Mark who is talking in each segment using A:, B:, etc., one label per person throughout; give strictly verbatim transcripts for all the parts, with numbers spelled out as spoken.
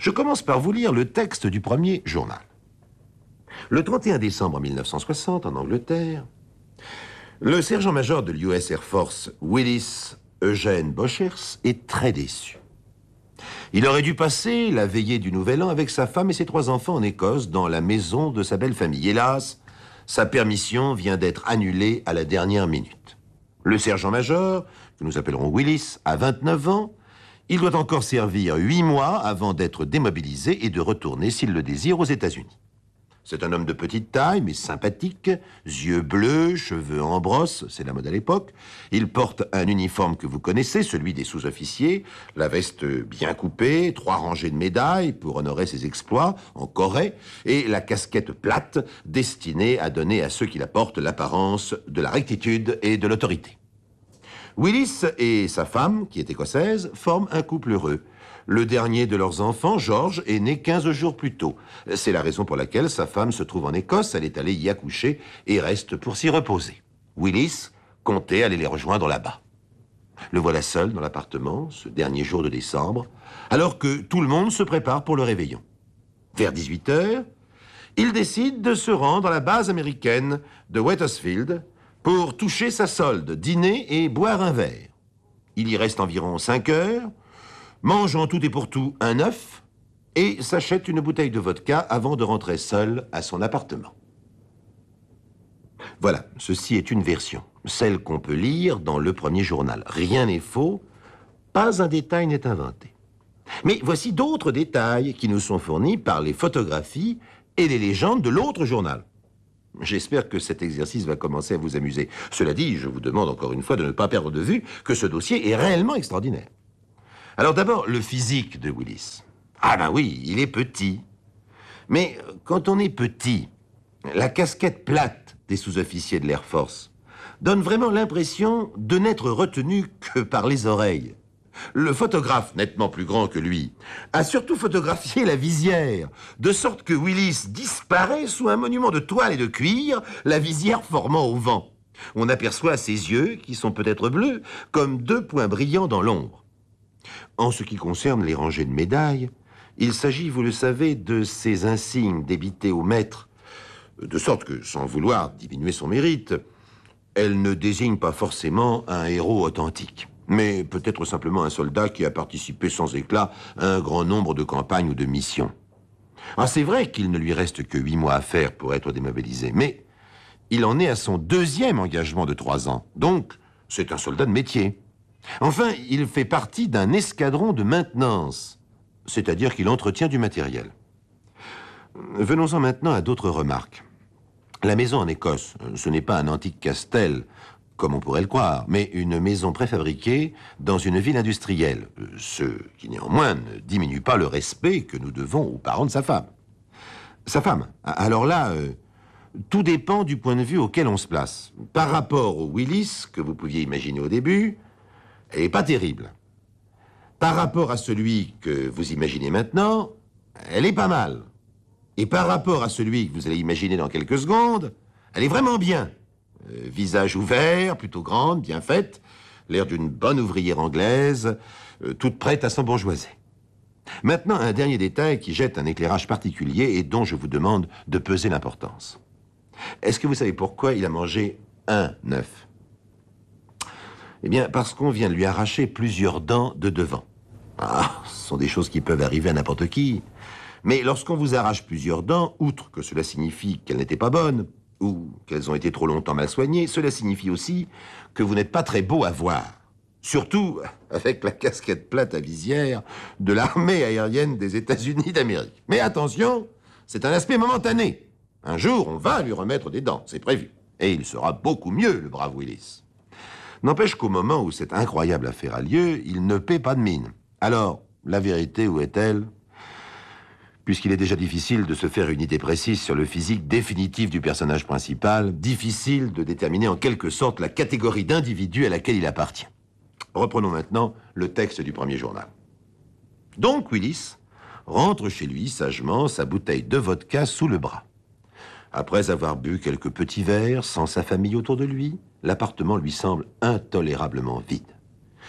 A: Je commence par vous lire le texte du premier journal. Le trente et un décembre mille neuf cent soixante, en Angleterre, le sergent-major de l'U S Air Force, Willis Eugène Bochers, est très déçu. Il aurait dû passer la veillée du Nouvel An avec sa femme et ses trois enfants en Écosse, dans la maison de sa belle famille. Hélas, sa permission vient d'être annulée à la dernière minute. Le sergent-major, que nous appellerons Willis, a vingt-neuf ans. Il doit encore servir huit mois avant d'être démobilisé et de retourner, s'il le désire, aux États-Unis. C'est un homme de petite taille, mais sympathique, yeux bleus, cheveux en brosse, c'est la mode à l'époque. Il porte un uniforme que vous connaissez, celui des sous-officiers, la veste bien coupée, trois rangées de médailles pour honorer ses exploits en Corée, et la casquette plate destinée à donner à ceux qui la portent l'apparence de la rectitude et de l'autorité. Willis et sa femme, qui est écossaise, forment un couple heureux. Le dernier de leurs enfants, George, est né quinze jours plus tôt. C'est la raison pour laquelle sa femme se trouve en Écosse, elle est allée y accoucher et reste pour s'y reposer. Willis comptait aller les rejoindre là-bas. Le voilà seul dans l'appartement, ce dernier jour de décembre, alors que tout le monde se prépare pour le réveillon. Vers dix-huit heures, il décide de se rendre à la base américaine de Wethersfield pour toucher sa solde, dîner et boire un verre. Il y reste environ cinq heures, mange en tout et pour tout un œuf et s'achète une bouteille de vodka avant de rentrer seul à son appartement. Voilà, ceci est une version, celle qu'on peut lire dans le premier journal. Rien n'est faux, pas un détail n'est inventé. Mais voici d'autres détails qui nous sont fournis par les photographies et les légendes de l'autre journal. J'espère que cet exercice va commencer à vous amuser. Cela dit, je vous demande encore une fois de ne pas perdre de vue que ce dossier est réellement extraordinaire. Alors d'abord, le physique de Willis. Ah ben oui, il est petit. Mais quand on est petit, la casquette plate des sous-officiers de l'Air Force donne vraiment l'impression de n'être retenu que par les oreilles. Le photographe, nettement plus grand que lui, a surtout photographié la visière, de sorte que Willis disparaît sous un monument de toile et de cuir, la visière formant au vent. On aperçoit ses yeux, qui sont peut-être bleus, comme deux points brillants dans l'ombre. En ce qui concerne les rangées de médailles, il s'agit, vous le savez, de ces insignes débités au maître, de sorte que, sans vouloir diminuer son mérite, elles ne désignent pas forcément un héros authentique, mais peut-être simplement un soldat qui a participé sans éclat à un grand nombre de campagnes ou de missions. Ah, c'est vrai qu'il ne lui reste que huit mois à faire pour être démobilisé, mais il en est à son deuxième engagement de trois ans, donc c'est un soldat de métier. Enfin, il fait partie d'un escadron de maintenance, c'est-à-dire qu'il entretient du matériel. Venons-en maintenant à d'autres remarques. La maison en Écosse, ce n'est pas un antique castel, comme on pourrait le croire, mais une maison préfabriquée dans une ville industrielle, ce qui néanmoins ne diminue pas le respect que nous devons aux parents de sa femme. Sa femme, alors là, euh, tout dépend du point de vue auquel on se place. Par rapport au Willis, que vous pouviez imaginer au début, elle n'est pas terrible. Par rapport à celui que vous imaginez maintenant, elle est pas mal. Et par rapport à celui que vous allez imaginer dans quelques secondes, elle est vraiment bien. Euh, visage ouvert, plutôt grande, bien faite, l'air d'une bonne ouvrière anglaise, euh, toute prête à s'embourgeoiser. Maintenant, un dernier détail qui jette un éclairage particulier et dont je vous demande de peser l'importance. Est-ce que vous savez pourquoi il a mangé un œuf ? Eh bien, parce qu'on vient de lui arracher plusieurs dents de devant. Ah, ce sont des choses qui peuvent arriver à n'importe qui. Mais lorsqu'on vous arrache plusieurs dents, outre que cela signifie qu'elles n'étaient pas bonnes, ou qu'elles ont été trop longtemps mal soignées, cela signifie aussi que vous n'êtes pas très beau à voir. Surtout avec la casquette plate à visière de l'armée aérienne des États-Unis d'Amérique. Mais attention, c'est un aspect momentané. Un jour, on va lui remettre des dents, c'est prévu. Et il sera beaucoup mieux, le brave Willis. N'empêche qu'au moment où cette incroyable affaire a lieu, il ne paie pas de mine. Alors, la vérité, où est-elle ? Puisqu'il est déjà difficile de se faire une idée précise sur le physique définitif du personnage principal, difficile de déterminer en quelque sorte la catégorie d'individu à laquelle il appartient. Reprenons maintenant le texte du premier journal. Donc Willis rentre chez lui sagement, sa bouteille de vodka sous le bras. Après avoir bu quelques petits verres, sans sa famille autour de lui, l'appartement lui semble intolérablement vide.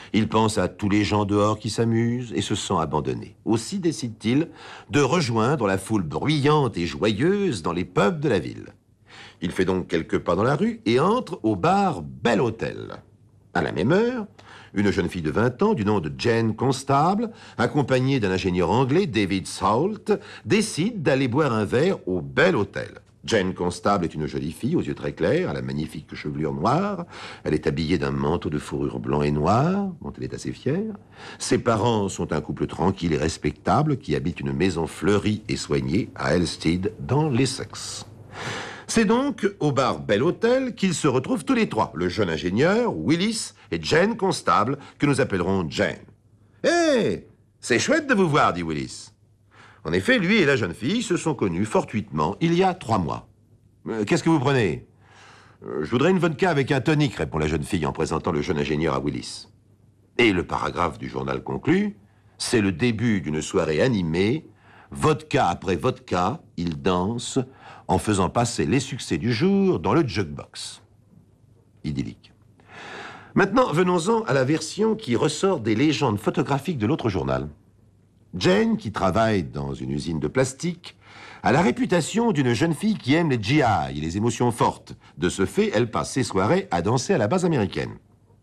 A: Il pense à tous les gens dehors qui s'amusent et se sent abandonné. Aussi décide-t-il de rejoindre la foule bruyante et joyeuse dans les pubs de la ville. Il fait donc quelques pas dans la rue et entre au bar Bel Hôtel. À la même heure, une jeune fille de vingt ans du nom de Jane Constable, accompagnée d'un ingénieur anglais, David Salt, décide d'aller boire un verre au Bel Hôtel. Jane Constable est une jolie fille aux yeux très clairs, à la magnifique chevelure noire. Elle est habillée d'un manteau de fourrure blanc et noir, dont elle est assez fière. Ses parents sont un couple tranquille et respectable qui habite une maison fleurie et soignée à Elstead, dans l'Essex. C'est donc au bar Bel Hôtel qu'ils se retrouvent tous les trois, le jeune ingénieur, Willis, et Jane Constable, que nous appellerons Jane. « Hé, hey, c'est chouette de vous voir, dit Willis. En effet, lui et la jeune fille se sont connus fortuitement il y a trois mois. Euh, « Qu'est-ce que vous prenez euh, ?»« Je voudrais une vodka avec un tonic, répond la jeune fille en présentant le jeune ingénieur à Willis. Et le paragraphe du journal conclut, c'est le début d'une soirée animée. Vodka après vodka, ils dansent en faisant passer les succès du jour dans le jukebox. Idyllique. Maintenant, venons-en à la version qui ressort des légendes photographiques de l'autre journal. Jane, qui travaille dans une usine de plastique, a la réputation d'une jeune fille qui aime les G I et les émotions fortes. De ce fait, elle passe ses soirées à danser à la base américaine.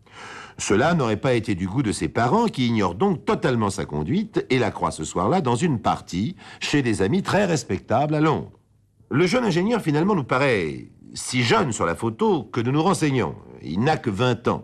A: Cela n'aurait pas été du goût de ses parents qui ignorent donc totalement sa conduite et la croient ce soir-là dans une partie chez des amis très respectables à Londres. Le jeune ingénieur finalement nous paraît si jeune sur la photo que nous nous renseignons. Il n'a que vingt ans.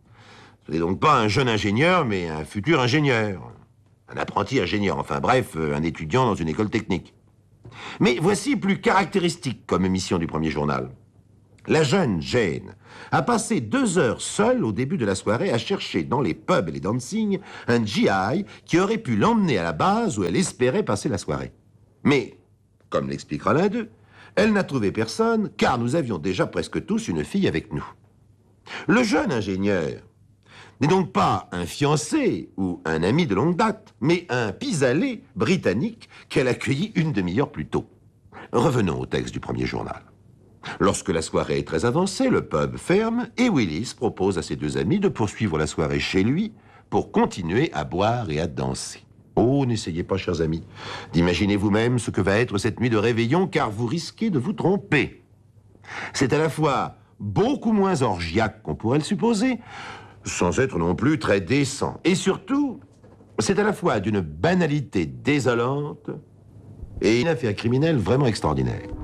A: Ce n'est donc pas un jeune ingénieur mais un futur ingénieur. Un apprenti ingénieur, enfin bref, un étudiant dans une école technique. Mais voici plus caractéristique comme émission du premier journal. La jeune Jane a passé deux heures seule au début de la soirée à chercher dans les pubs et les dancing un G I qui aurait pu l'emmener à la base où elle espérait passer la soirée. Mais, comme l'expliquera l'un d'eux, elle n'a trouvé personne car nous avions déjà presque tous une fille avec nous. Le jeune ingénieur n'est donc pas un fiancé ou un ami de longue date, mais un pis-aller britannique qu'elle accueillit une demi-heure plus tôt. Revenons au texte du premier journal. Lorsque la soirée est très avancée, le pub ferme et Willis propose à ses deux amis de poursuivre la soirée chez lui pour continuer à boire et à danser. Oh, n'essayez pas, chers amis, d'imaginer vous-même ce que va être cette nuit de réveillon, car vous risquez de vous tromper. C'est à la fois beaucoup moins orgiaque qu'on pourrait le supposer, sans être non plus très décent. Et surtout, c'est à la fois d'une banalité désolante et une affaire criminelle vraiment extraordinaire.